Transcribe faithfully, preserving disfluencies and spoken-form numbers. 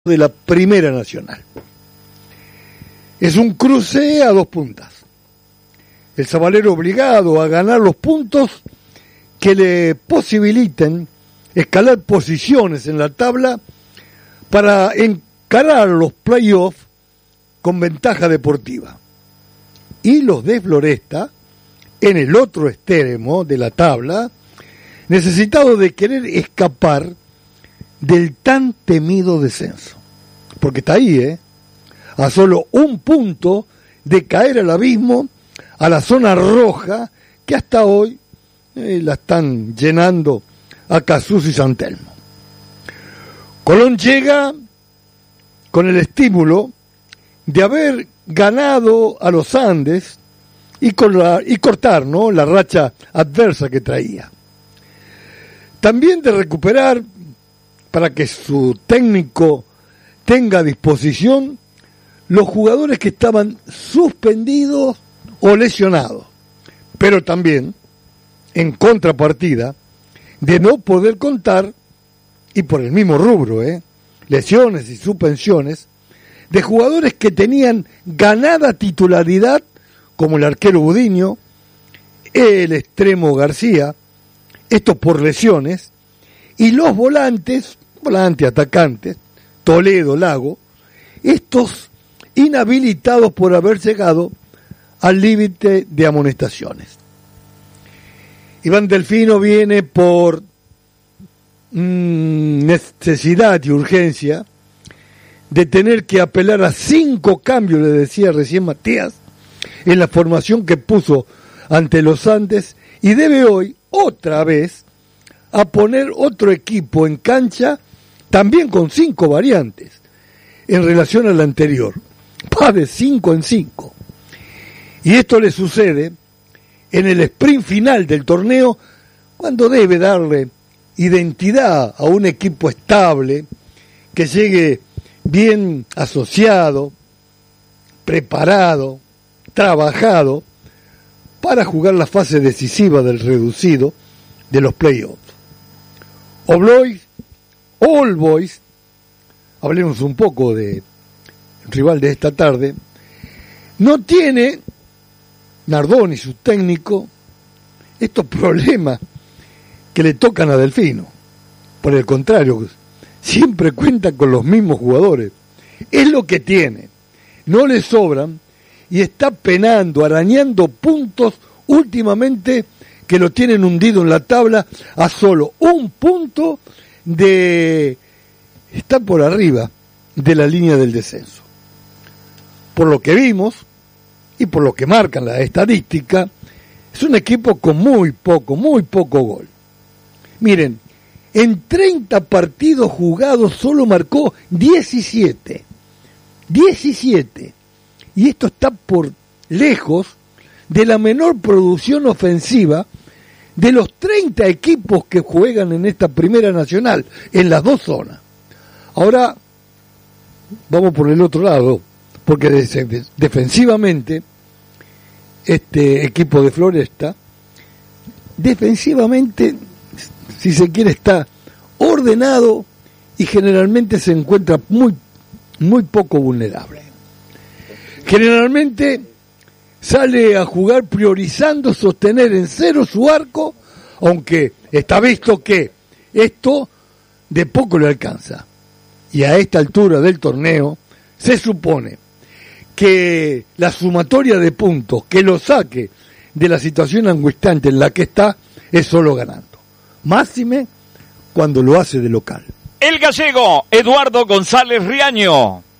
de la Primera Nacional. Es un cruce a dos puntas. El Sabalero obligado a ganar los puntos que le posibiliten escalar posiciones en la tabla para encarar los playoffs con ventaja deportiva. Y los de Floresta, en el otro extremo de la tabla, necesitados de querer escapar del tan temido descenso. Porque está ahí, ¿eh? A solo un punto de caer al abismo, a la zona roja, que hasta hoy eh, la están llenando a Cazuz y San Telmo. Colón llega con el estímulo de haber ganado a los Andes y, con la, y cortar, ¿no?, la racha adversa que traía. También de recuperar, para que su técnico tenga a disposición los jugadores que estaban suspendidos o lesionados, pero también en contrapartida de no poder contar, y por el mismo rubro, ¿eh? lesiones y suspensiones, de jugadores que tenían ganada titularidad, como el arquero Budiño, el extremo García, estos por lesiones, y los volantes, volantes atacantes, Toledo, Lago, estos inhabilitados por haber llegado al límite de amonestaciones. Iván Delfino viene por mmm, necesidad y urgencia de tener que apelar a cinco cambios, le decía recién Matías, en la formación que puso ante los Andes, y debe hoy, otra vez, a poner otro equipo en cancha, también con cinco variantes, en relación al anterior. Va de cinco en cinco. Y esto le sucede en el sprint final del torneo, cuando debe darle identidad a un equipo estable, que llegue bien asociado, preparado, trabajado, para jugar la fase decisiva del reducido de los playoffs. All Boys, All Boys, hablemos un poco de rival de esta tarde, no tiene Nardoni, su técnico, estos problemas que le tocan a Delfino. Por el contrario, siempre cuenta con los mismos jugadores. Es lo que tiene. No le sobran y está penando, arañando puntos últimamente que lo tienen hundido en la tabla a solo un punto de estar por arriba de la línea del descenso. Por lo que vimos y por lo que marcan la estadística, es un equipo con muy poco, muy poco gol. Miren, en treinta partidos jugados solo marcó diecisiete. diecisiete. Y esto está por lejos de la menor producción ofensiva de los treinta equipos que juegan en esta Primera Nacional, en las dos zonas. Ahora, vamos por el otro lado, porque defensivamente, este equipo de Floresta, defensivamente, si se quiere, está ordenado y generalmente se encuentra muy, muy poco vulnerable. Generalmente sale a jugar priorizando sostener en cero su arco, aunque está visto que esto de poco le alcanza. Y a esta altura del torneo se supone que la sumatoria de puntos que lo saque de la situación angustiante en la que está es solo ganando. Máxime cuando lo hace de local. El gallego Eduardo González Riaño.